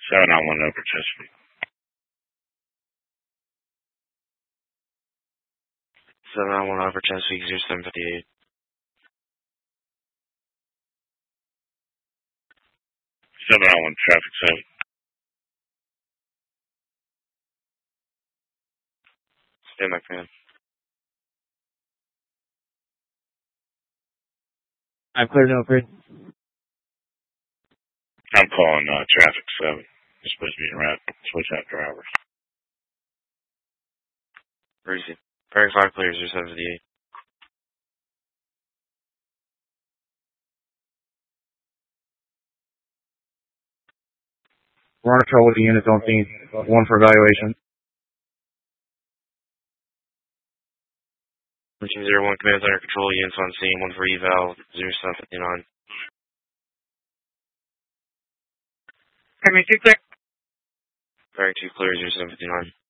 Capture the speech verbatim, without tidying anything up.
seven on one over Chesapeake. seven on one over Chesapeake, zero seven fifty-eight. seven on one traffic seven. Stand by, command. I'm clear to operate. I'm calling uh, traffic seven. You're supposed to be around. Switch out drivers. Receive. Bearing five clear, zero seven fifty-eight. We're on patrol with the units on scene. One for evaluation. Team zero one, command's under control, units on scene, one for eval, zero seven fifty-nine. Command two clear. Bearing two clear, zero seven fifty-nine.